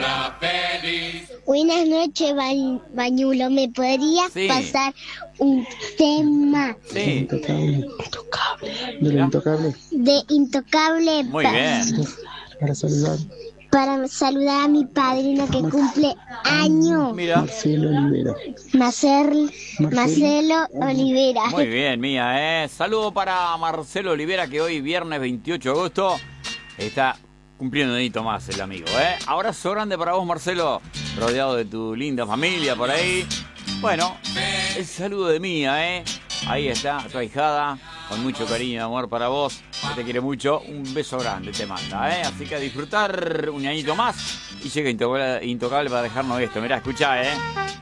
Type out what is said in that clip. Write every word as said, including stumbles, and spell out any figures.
Buenas noches, ba- Bañulo. ¿Me podrías Sí. pasar un tema Sí. Intocable. De lo intocable. de Intocable Muy pa- bien. Para saludar. para saludar a mi padrino que cumple año? Mira. Marcelo Olivera. Marcel, Marcelo. Marcelo Olivera. Muy bien, mía, ¿eh? Saludo para Marcelo Olivera, que hoy, viernes veintiocho de agosto, está cumpliendo un hito más el amigo, ¿eh? Abrazo grande para vos, Marcelo, rodeado de tu linda familia por ahí. Bueno, el saludo de Mía, ¿eh? Ahí está, tu ahijada, con mucho cariño y amor para vos, que te quiere mucho. Un beso grande te manda, ¿eh? Así que a disfrutar un añito más y llega Intocable, Intocable para dejarnos esto. Mirá, escuchá, ¿eh?